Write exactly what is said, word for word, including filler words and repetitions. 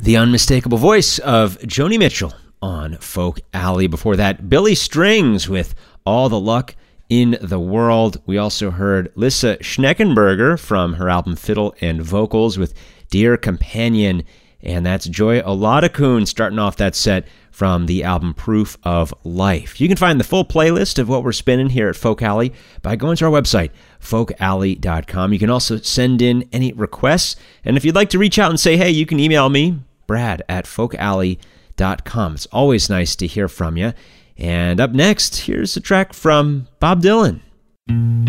The unmistakable voice of Joni Mitchell on Folk Alley. Before that, Billy Strings with All the Luck in the World. We also heard Lissa Schneckenberger from her album Fiddle and Vocals with Dear Companion. And that's Joy Oladokun starting off that set from the album Proof of Life. You can find the full playlist of what we're spinning here at Folk Alley by going to our website, folk alley dot com. You can also send in any requests. And if you'd like to reach out and say, hey, you can email me, Brad at folk alley dot com. It's always nice to hear from you. And up next, here's a track from Bob Dylan.